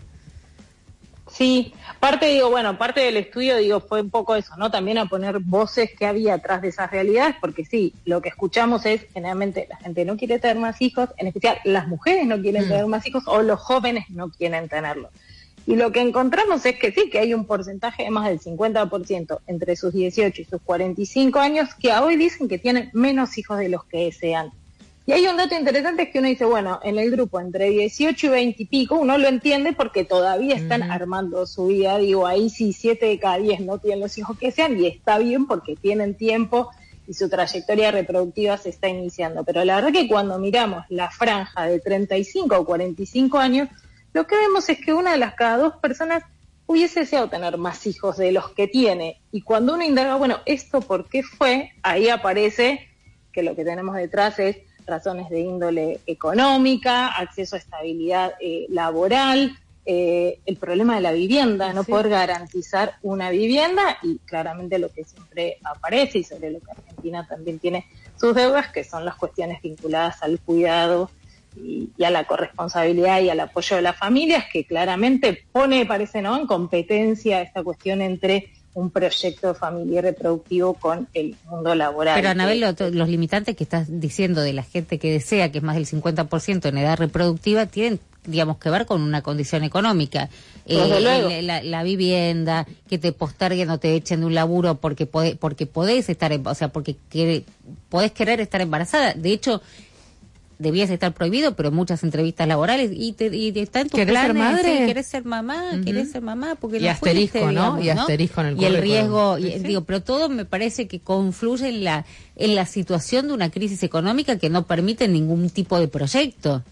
G: Sí, parte digo, bueno, parte del estudio digo fue un poco eso, ¿no? También a poner voces que había atrás de esas realidades, porque sí, lo que escuchamos es generalmente la gente no quiere tener más hijos, en especial las mujeres no quieren mm. tener más hijos o los jóvenes no quieren tenerlos. Y lo que encontramos es que sí, que hay un porcentaje de más del cincuenta por ciento entre sus dieciocho y sus cuarenta y cinco años que hoy dicen que tienen menos hijos de los que desean. Y hay un dato interesante, es que uno dice, bueno, en el grupo entre dieciocho y veinte y pico, uno lo entiende porque todavía están uh-huh. armando su vida, digo, ahí sí, siete de cada diez no tienen los hijos que sean, y está bien porque tienen tiempo y su trayectoria reproductiva se está iniciando. Pero la verdad que cuando miramos la franja de treinta y cinco o cuarenta y cinco años, lo que vemos es que una de las cada dos personas hubiese deseado tener más hijos de los que tiene. Y cuando uno indaga, bueno, ¿esto por qué fue? Ahí aparece que lo que tenemos detrás es razones de índole económica, acceso a estabilidad eh, laboral, eh, el problema de la vivienda, no sí. poder garantizar una vivienda, y claramente lo que siempre aparece y sobre lo que Argentina también tiene sus deudas, que son las cuestiones vinculadas al cuidado y, y a la corresponsabilidad y al apoyo de las familias, que claramente pone, parece, ¿no?, en competencia esta cuestión entre un proyecto familiar reproductivo con el mundo laboral.
A: Pero, Anabel, lo, los limitantes que estás diciendo de la gente que desea, que es más del cincuenta por ciento en edad reproductiva, tienen, digamos, que ver con una condición económica. Eh, la, la vivienda, que te posterguen o te echen de un laburo porque podés, porque podés estar, en, o sea, porque quiere, podés querer estar embarazada. De hecho, debías estar prohibido, pero muchas entrevistas laborales y, te, y está en tu
B: ¿Querés ser madre?
A: Sí, querés ser mamá, uh-huh. querés ser mamá, porque
B: y
A: no
B: asterisco,
A: fuiste,
B: ¿no?
A: digamos,
B: Y asterisco en el
A: y el
B: currículum.
A: riesgo, y,
B: ¿sí?
A: digo, pero todo me parece que confluye en la en la situación de una crisis económica que no permite ningún tipo de proyecto.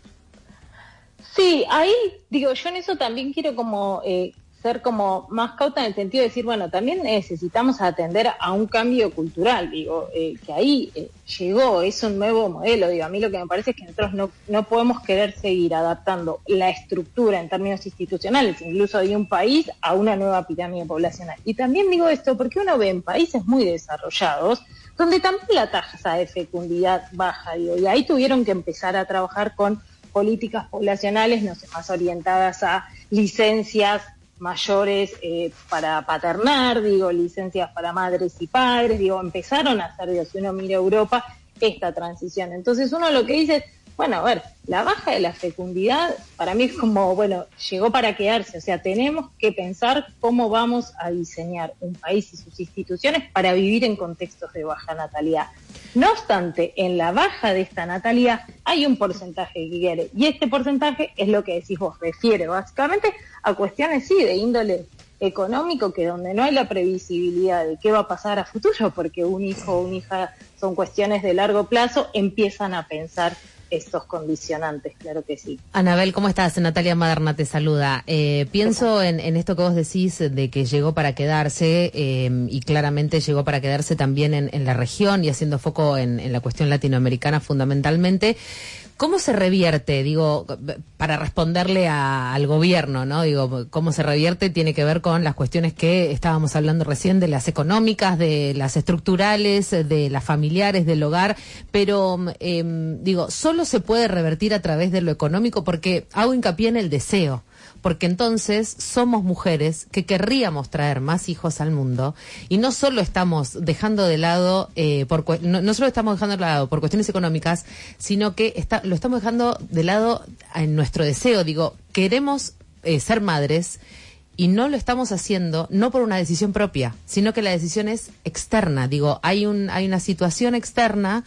G: Sí, ahí, digo, yo en eso también quiero como eh, ser como más cauta en el sentido de decir, bueno, también necesitamos atender a un cambio cultural, digo, eh, que ahí eh, llegó, es un nuevo modelo, digo, a mí lo que me parece es que nosotros no, no podemos querer seguir adaptando la estructura en términos institucionales, incluso de un país, a una nueva pirámide poblacional. Y también digo esto porque uno ve en países muy desarrollados, donde también la tasa de fecundidad baja, digo, y ahí tuvieron que empezar a trabajar con políticas poblacionales, no sé, más orientadas a licencias mayores eh, para paternar, digo, licencias para madres y padres, digo, empezaron a hacer, digo, si uno mira Europa, esta transición. Entonces uno lo que dice es, bueno, a ver, la baja de la fecundidad para mí es como, bueno, llegó para quedarse, o sea, tenemos que pensar cómo vamos a diseñar un país y sus instituciones para vivir en contextos de baja natalidad. No obstante, en la baja de esta natalidad hay un porcentaje que quiere, y este porcentaje es lo que decís vos, refiere básicamente a cuestiones, sí, de índole económico, que donde no hay la previsibilidad de qué va a pasar a futuro, porque un hijo o una hija son cuestiones de largo plazo, empiezan a pensar estos condicionantes, claro que sí.
B: Anabel, ¿cómo estás? Natalia Maderna te saluda. Eh, pienso en, en esto que vos decís de que llegó para quedarse, eh, y claramente llegó para quedarse también en, en la región y haciendo foco en, en la cuestión latinoamericana fundamentalmente. ¿Cómo se revierte, digo, para responderle a, al gobierno, ¿no? Digo, ¿cómo se revierte? Tiene que ver con las cuestiones que estábamos hablando recién, de las económicas, de las estructurales, de las familiares, del hogar, pero, eh, digo, solo se puede revertir a través de lo económico, porque hago hincapié en el deseo. Porque entonces somos mujeres que querríamos traer más hijos al mundo y no solo estamos dejando de lado, eh, por, no, no solo estamos dejando de lado por cuestiones económicas, sino que está, lo estamos dejando de lado en nuestro deseo. Digo, queremos eh, ser madres y no lo estamos haciendo no por una decisión propia, sino que la decisión es externa. Digo, hay un hay una situación externa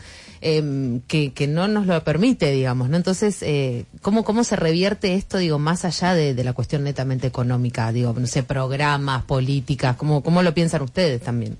B: eh, que, que no nos lo permite, digamos, ¿no? Entonces, eh, ¿cómo, cómo se revierte esto, digo, más allá de, de la cuestión netamente económica? Digo, no sé, programas, políticas, ¿cómo, cómo lo piensan ustedes también?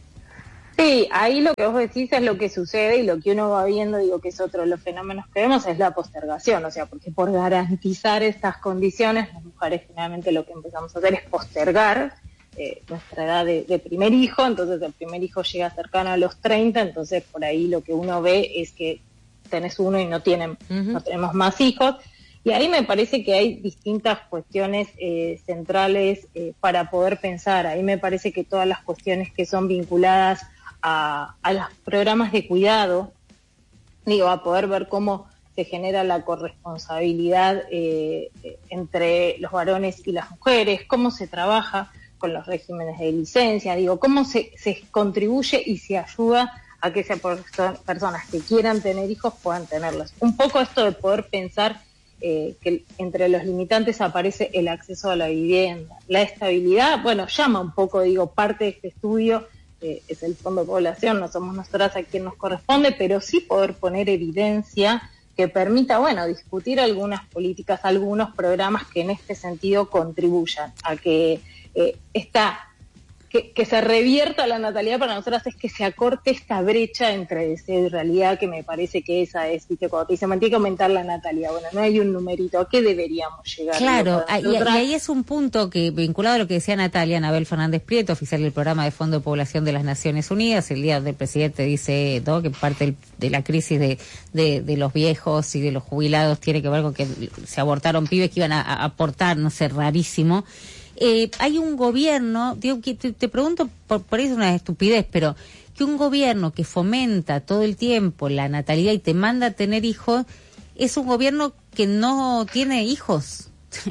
G: Sí, ahí lo que vos decís es lo que sucede, y lo que uno va viendo, digo, que es otro de los fenómenos que vemos, es la postergación, o sea, porque por garantizar estas condiciones, las mujeres generalmente lo que empezamos a hacer es postergar eh, nuestra edad de, de primer hijo, entonces el primer hijo llega cercano a los treinta, entonces por ahí lo que uno ve es que tenés uno y no tienen, uh-huh. no tenemos más hijos, y ahí me parece que hay distintas cuestiones eh, centrales eh, para poder pensar. Ahí me parece que todas las cuestiones que son vinculadas A, a los programas de cuidado, digo, a poder ver cómo se genera la corresponsabilidad eh, entre los varones y las mujeres, cómo se trabaja con los regímenes de licencia, digo, cómo se, se contribuye y se ayuda a que esas personas que quieran tener hijos puedan tenerlos. Un poco esto de poder pensar eh, que entre los limitantes aparece el acceso a la vivienda, la estabilidad, bueno, llama un poco, digo, parte de este estudio, Eh, es el Fondo de Población, no somos nosotras a quien nos corresponde, pero sí poder poner evidencia que permita, bueno, discutir algunas políticas, algunos programas que en este sentido contribuyan a que eh, esta que, que se revierta la natalidad para nosotras es que se acorte esta brecha entre deseo y realidad, que me parece que esa es, viste, cuando te dicen, tiene que aumentar la natalidad, bueno, no hay un numerito, ¿a qué deberíamos llegar?
A: Claro, y,
G: nosotras...
A: y ahí es un punto que, vinculado a lo que decía Natalia, Anabel Fernández Prieto, oficial del programa de Fondo de Población de las Naciones Unidas, el día donde el presidente dice, ¿no?, que parte del, de la crisis de, de, de los viejos y de los jubilados tiene que ver con que se abortaron pibes que iban a, a aportar, no sé, rarísimo. Eh, hay un gobierno, digo, que te, te pregunto, por, por eso es una estupidez, pero que un gobierno que fomenta todo el tiempo la natalidad y te manda a tener hijos, es un gobierno que no tiene hijos.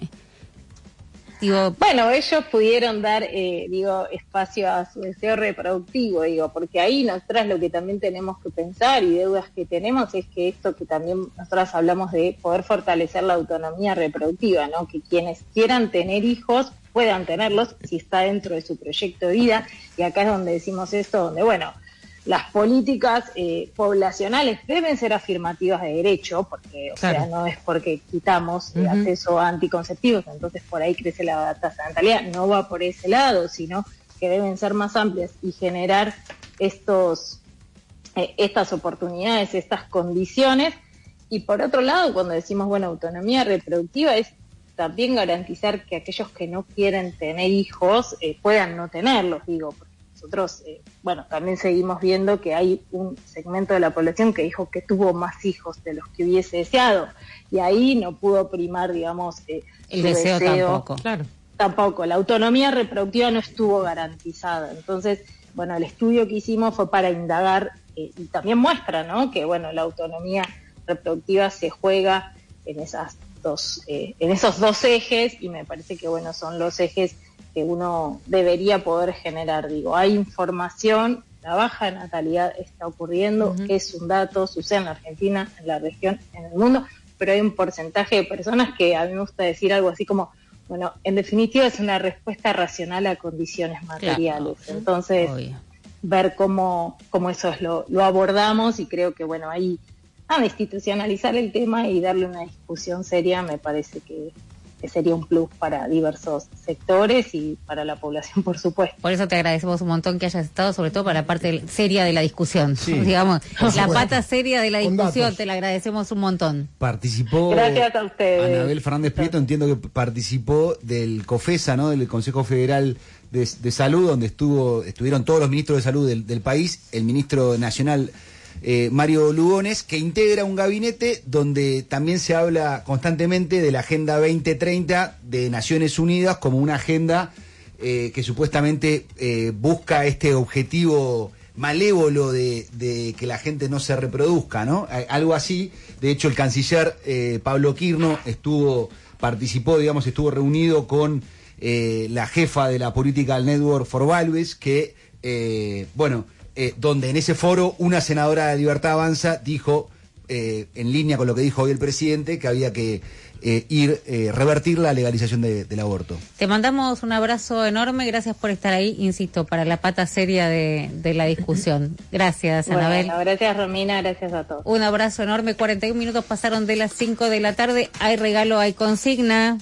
A: Digo,
G: bueno, ellos pudieron dar, eh, digo, espacio a su deseo reproductivo, digo, porque ahí nosotras lo que también tenemos que pensar y deudas que tenemos es que esto que también nosotras hablamos de poder fortalecer la autonomía reproductiva, ¿no? Que quienes quieran tener hijos puedan tenerlos si está dentro de su proyecto de vida, y acá es donde decimos esto, donde, bueno, las políticas eh, poblacionales deben ser afirmativas de derecho, porque, o claro. sea, no es porque quitamos eh, uh-huh. acceso a anticonceptivos, entonces por ahí crece la tasa de natalidad, no va por ese lado, sino que deben ser más amplias y generar estos eh, estas oportunidades, estas condiciones. Y por otro lado, cuando decimos, bueno, autonomía reproductiva, es también garantizar que aquellos que no quieren tener hijos eh, puedan no tenerlos, digo, porque nosotros, eh, bueno, también seguimos viendo que hay un segmento de la población que dijo que tuvo más hijos de los que hubiese deseado, y ahí no pudo primar, digamos, eh,
A: el deseo, deseo tampoco. Claro.
G: Tampoco, la autonomía reproductiva no estuvo garantizada. Entonces, bueno, el estudio que hicimos fue para indagar, eh, y también muestra, ¿no?, que, bueno, la autonomía reproductiva se juega en esas dos, eh, en esos dos ejes, y me parece que, bueno, son los ejes que uno debería poder generar. Digo, hay información, la baja natalidad está ocurriendo, uh-huh. es un dato, sucede en la Argentina, en la región, en el mundo, pero hay un porcentaje de personas que a mí me gusta decir algo así como, bueno, en definitiva es una respuesta racional a condiciones materiales. Claro. Entonces, obvio. Ver cómo, cómo eso es lo, lo abordamos, y creo que, bueno, ahí a institucionalizar el tema y darle una discusión seria me parece que, que sería un plus para diversos sectores y para la población, por supuesto.
A: Por eso te agradecemos un montón que hayas estado, sobre todo para la parte seria de la discusión, sí. digamos, la pata seria de la discusión, te la agradecemos un montón.
D: Participó,
G: gracias a ustedes.
D: Anabel Fernández Prieto, entiendo que participó del COFESA, ¿no?, del Consejo Federal de, de Salud, donde estuvo estuvieron todos los ministros de salud del, del país, el ministro nacional Eh, Mario Lugones, que integra un gabinete donde también se habla constantemente de la Agenda veinte treinta de Naciones Unidas como una agenda eh, que supuestamente eh, busca este objetivo malévolo de, de que la gente no se reproduzca, ¿no? Algo así. De hecho, el canciller eh, Pablo Quirno estuvo, participó, digamos, estuvo reunido con eh, la jefa de la Political Network for Values, que, eh, bueno, Eh, donde en ese foro una senadora de Libertad Avanza dijo, eh, en línea con lo que dijo hoy el presidente, que había que eh, ir, eh, revertir la legalización de, del aborto.
A: Te mandamos un abrazo enorme, gracias por estar ahí, insisto, para la pata seria de, de la discusión. Gracias, Anabel.
G: Bueno, gracias, Romina, gracias a todos.
A: Un abrazo enorme, cuarenta y un minutos pasaron de las cinco de la tarde, hay regalo, hay consigna.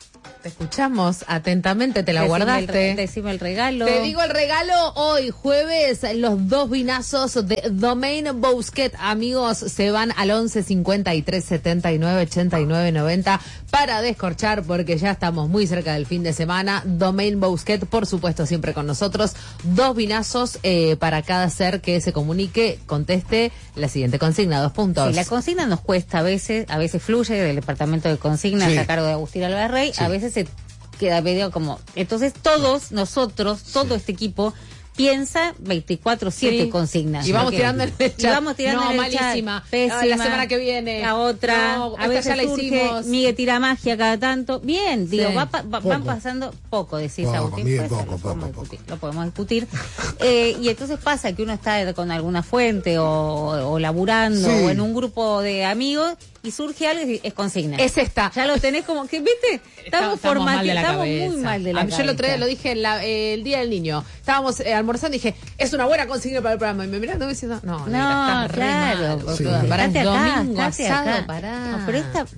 B: Te escuchamos atentamente, te la
A: decime
B: guardaste.
A: El, decime el regalo.
B: Te digo el regalo hoy, jueves, los dos vinazos de Domain Bousquet. Amigos, se van al once cincuenta y tres setenta y nueve ochenta y nueve noventa para descorchar, porque ya estamos muy cerca del fin de semana. Domain Bousquet, por supuesto, siempre con nosotros. Dos vinazos eh, para cada ser que se comunique, conteste la siguiente consigna, dos puntos.
A: Sí, la consigna nos cuesta a veces, a veces fluye del departamento de consignas sí. a cargo de Agustín Álvarez Rey, sí. a veces se queda medio como, entonces todos nosotros, todo sí. este equipo piensa veinticuatro siete sí. consignas.
B: Y vamos tirando en el chat.
A: Y vamos tirando
B: no,
A: en el
B: malísima.
A: chat. Pésima.
B: La semana que viene.
A: La otra.
B: No,
A: a veces
B: ya la
A: surge,
B: hicimos.
A: Miguel tira magia cada tanto. Bien, sí. digo, va, va, van pasando poco, decís
C: poco,
A: Agustín.
C: Miguel,
A: poco,
C: poco,
A: lo,
C: poco,
A: podemos
C: poco.
A: discutir, lo podemos discutir. eh, y entonces pasa que uno está con alguna fuente o, o laburando sí. o en un grupo de amigos y surge algo y es consigna.
B: Es esta.
A: Ya lo tenés como que, ¿viste? Estamos formateados, estamos muy mal de la cabeza.
B: Yo el otro día lo dije en la, eh, el Día del Niño. Estábamos eh, almorzando y dije, es una buena consigna para el programa. Y me mirando diciendo, no,
A: no,
B: negra,
A: estás claro.
B: Re mal,
A: sí.
B: Para el domingo
A: acá,
B: asado,
A: acá.
B: pará.
A: No, pero esta,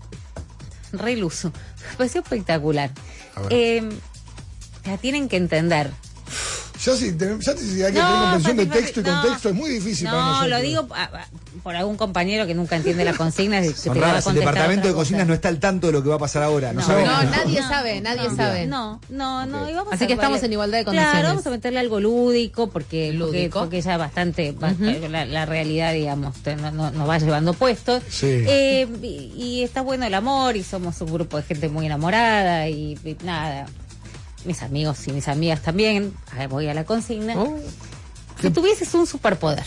A: re iluso. Me pareció espectacular. Eh, la tienen que entender.
C: Ya si, te, ya te, si hay que
A: No,
C: tener comprensión de
A: Pati,
C: texto y
A: no.
C: contexto es muy difícil para
A: No,
C: nosotros.
A: lo digo a- a- por algún compañero que nunca entiende la consigna. Que
D: Son
A: te va a
D: raras, el
A: contestar
D: departamento de
A: otra
D: cocinas
A: cosa.
D: no está al tanto de lo que va a pasar ahora. No,
A: No.
D: sabe
B: No,
D: nada.
B: nadie
A: No,
B: sabe, nadie
A: no,
B: sabe.
A: No, no, no.
D: Ok.
A: y vamos
B: Así
A: a
B: que estamos
A: darle-
B: en igualdad de
A: Claro,
B: condiciones.
A: vamos a meterle algo lúdico porque, porque,
B: Lúdico.
A: porque ya bastante, ba- la, la realidad, digamos, te- no- no- nos va llevando puestos.
C: Sí.
A: Eh, y, y está bueno el amor y somos un grupo de gente muy enamorada y, y nada. Mis amigos y mis amigas también. A ver, voy a la consigna.
B: Oh.
A: Si tuvieses un superpoder,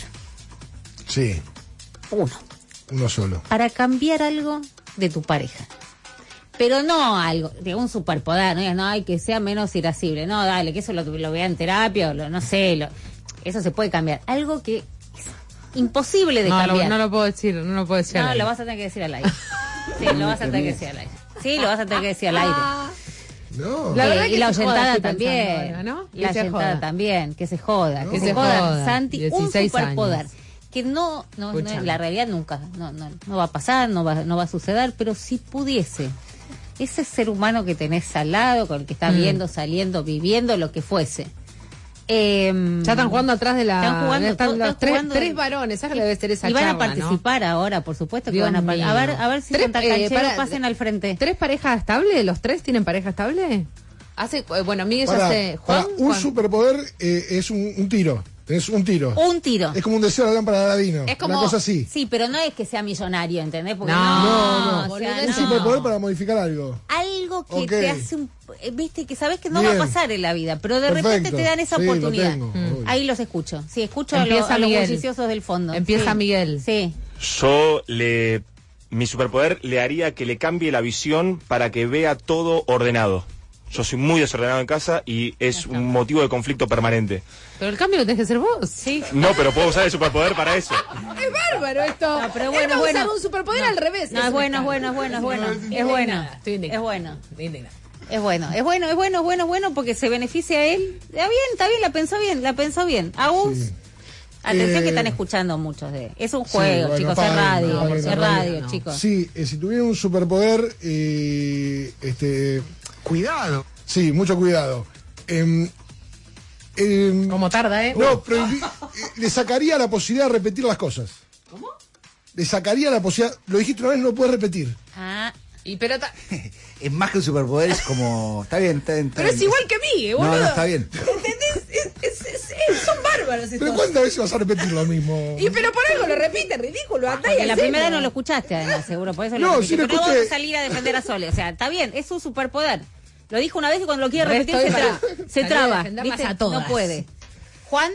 C: Sí,
A: uno,
C: uno solo.
A: para cambiar algo de tu pareja. Pero no algo, digo, un superpoder, no digas, no, hay que sea menos irascible. No, dale, que eso lo, lo vea en terapia o lo, no sé, lo, eso se puede cambiar. Algo que es imposible de
B: No, lo,
A: cambiar.
B: no lo puedo decir, no lo puedo decir.
A: No,
B: al aire.
A: lo vas a tener que decir al aire. Sí, lo vas a tener que decir al aire. Sí, lo vas a tener que decir al aire.
C: No.
B: La verdad
A: Eh,
B: que
A: y la
B: se joda,
A: oyentada
B: estoy
A: también.
B: pensando ahora, ¿no?
A: La
B: Que se
A: oyentada
B: joda.
A: también, que se joda.
C: No.
A: Que
C: Que
A: se
B: se
A: joda,
B: joda.
A: Santi. Un
B: dieciséis
A: superpoder.
B: años.
A: Que no, no, no,
B: Escuchame.
A: la realidad nunca, no, no, no va a pasar, no va, no va a suceder, pero si pudiese, ese ser humano que tenés al lado, con el que estás
B: Mm.
A: viendo, saliendo, viviendo, lo que fuese. Eh,
B: Ya están jugando atrás de la.
A: Están jugando,
B: están
A: todos-
B: los
A: todos
B: tres,
A: jugando.
B: tres varones, esa debe ser esa
A: y van a
B: charla, ¿no?
A: participar ahora, por supuesto que
B: Dios
A: van a par-
B: mío.
A: a ver, a ver si
B: Tres,
A: Santa
B: eh,
A: Canchero
B: para-
A: pasen al frente.
B: ¿Tres parejas estables? ¿Los tres tienen pareja estable? Hace, eh, bueno, Miguel ya
C: Para,
B: sé. Juan,
C: para un
B: Juan.
C: superpoder eh, es un, un tiro. Es un tiro.
A: Un tiro.
C: Es como un deseo de la lámpara de Aladino.
B: Es como-
C: Una cosa así.
A: Sí, pero no es que sea millonario, ¿entendés? Porque
B: No,
C: no,
A: o sea,
B: boludo,
C: Un
A: no.
C: superpoder para modificar algo.
A: Algo que
C: Ok.
A: te hace un... eh, Viste, que sabes que no
C: Bien.
A: va a pasar en la vida, pero de
C: Perfecto.
A: repente te dan esa
C: Sí, lo
A: oportunidad.
C: tengo,
B: Mm.
C: obvio.
A: Ahí los escucho. Sí, escucho a, lo-
B: Empieza
A: a los
B: Miguel.
A: bulliciosos del fondo.
B: Empieza
A: Sí.
B: Miguel.
A: Sí.
H: Yo le. Mi superpoder le haría que le cambie la visión para que vea todo ordenado. Yo soy muy desordenado en casa y es un motivo de conflicto permanente.
B: Pero el cambio lo tenés que hacer vos.
A: Sí.
H: No, pero puedo usar el superpoder para eso.
B: Es bárbaro esto.
A: No, pero
B: Él
A: bueno,
B: va a
A: bueno.
B: usar un superpoder al revés.
A: No, es bueno, es bueno, es bueno, es bueno. Es bueno.
B: Estoy indignada.
A: Es bueno.
B: Estoy indignada.
A: Es bueno, es bueno, es bueno, es bueno, es bueno porque se beneficia a él. Está bien, está bien, la pensó bien, la pensó bien. Agus,
C: Sí.
A: atención
C: Eh,
A: que están escuchando muchos de... Es un
C: Sí,
A: juego,
C: bueno,
A: chicos, es
C: apaguen,
A: radio,
C: apaguen,
A: es
C: apaguen.
A: radio,
B: No.
A: chicos.
C: Sí, eh, si tuviera un superpoder, eh, este,
I: Cuidado.
C: sí, mucho cuidado. Em, em,
B: Como tarda, ¿eh?
C: no, prohibí- eh, le sacaría la posibilidad de repetir las cosas. ¿Cómo? Le sacaría la posibilidad, lo dijiste una vez, no lo puedes repetir.
A: Ah,
B: Y pero, ta-
D: Es más que un superpoder, es como. Está bien, está bien. está
B: pero es
D: bien.
B: igual que mí,
D: No,
B: boludo.
D: no, está bien.
B: ¿Entendés? Es- es- es- es- son bárbaros estos.
C: Pero ¿cuántas veces vas a repetir lo mismo?
B: Y pero por algo lo repite, ridículo. Andá y
A: porque la
B: hacelo.
A: primera no lo escuchaste, además, seguro, por eso
C: No,
A: lo repite.
C: sí lo
A: Pero no
C: escuché.
A: vamos a salir a defender a Sole, o sea, está bien, es su superpoder. Lo dijo una vez y cuando lo quiere repetir
B: Resto
A: se,
B: para
A: tra- se
B: salir a
A: traba,
B: defenderlas
A: ¿viste?
B: a todas.
A: No puede. Juan,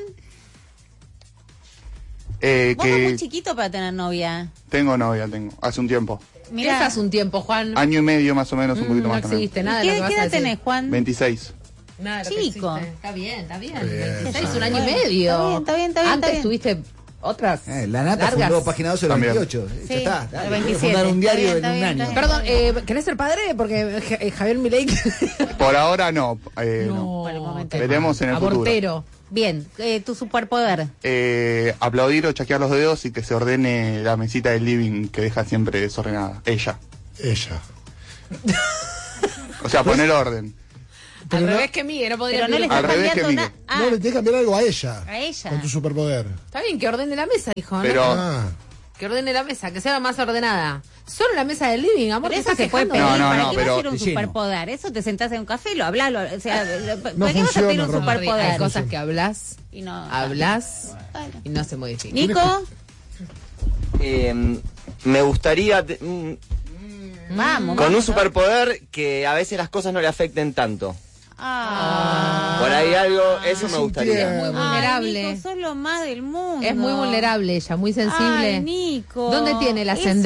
I: Eh,
A: vos sos muy
I: que
A: chiquito para tener novia.
I: tengo novia, tengo. Hace un tiempo.
A: Mirá,
B: ¿Qué hace un tiempo, Juan?
I: Año y medio más o menos, un
B: Mm,
I: poquito
B: no
I: más también.
B: existe nada de
A: ¿qué,
B: lo que vas
A: qué
B: a
A: edad
B: decir.
A: tenés, Juan?
I: veintiséis.
B: Nada de lo que
A: Chico.
B: existe. Está bien, está bien.
C: Bien,
B: veintiséis,
C: está
B: un año y
A: bien.
B: medio.
A: Está bien, está bien, está bien,
B: Antes
A: está bien.
B: tuviste otras
D: Eh, la Nata
B: largas.
D: fundó Página doce en el
I: También.
D: veintiocho.
A: Sí,
D: ya está.
A: el
D: Dale,
A: veintisiete.
D: fundar un
A: Está
D: diario
A: bien,
D: en
A: está
D: un
A: bien,
D: año.
A: está
B: Perdón, eh, ¿querés ser padre? Porque Ja- eh, Javier Milei...
I: Por ahora no. eh, no.
A: Por el momento
B: qué
I: Veremos
B: mal.
I: en el futuro.
B: Abortero.
A: Bien, eh, tu superpoder.
I: Eh, aplaudir o chaquear los dedos y que se ordene la mesita del living que deja siempre desordenada. Ella.
C: Ella.
I: O sea, poner orden.
B: Al
C: no-
B: revés que Miguel, no podría
A: Pero no le
B: pedir-
A: estás
I: Al revés
A: cambiando
I: que
A: nada.
I: Miguel.
A: Ah,
C: No, le tenés que cambiar algo a ella.
A: a ella.
C: Con tu superpoder.
B: Está bien, que ordene la mesa, dijo, ¿no?
I: Pero-
C: Ah,
B: Que ordene la mesa, que sea más ordenada. Solo la mesa del living, amor,
A: Pero
B: te
A: eso
B: estás
A: se puede
B: quejando.
A: pedir.
I: No, no,
A: ¿Para
I: no,
A: qué vas a
I: pero
A: ir a un
D: de lleno.
A: superpoder? Eso te sentás en un café y lo hablás. lo- O sea, lo- ¿para
C: No
A: qué vas a pedir
C: funciona,
A: un
C: Roma.
A: superpoder?
B: Hay cosas que hablas,
A: Y no.
B: hablas
A: Bueno.
B: y no se modifican.
A: Nico,
J: Eh, me gustaría te- mm,
A: vamos.
J: con un
A: vamos.
J: superpoder que a veces las cosas no le afecten tanto.
A: Ah.
J: Por ahí algo, eso me
C: es un
J: gustaría.
C: tierno.
B: Muy
A: Ay,
B: vulnerable.
A: Nico, sos lo más del mundo.
B: Es muy vulnerable ella, muy sensible.
A: Ay, Nico.
B: ¿Dónde tiene el
A: Eso
B: ascendente?